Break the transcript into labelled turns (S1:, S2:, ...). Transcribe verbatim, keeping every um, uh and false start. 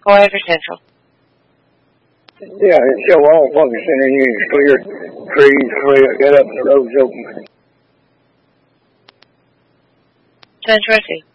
S1: Forever Central.
S2: Yeah, it's so all fucking center. You clear trees, clear, get up, the road's open.
S1: Central, I see.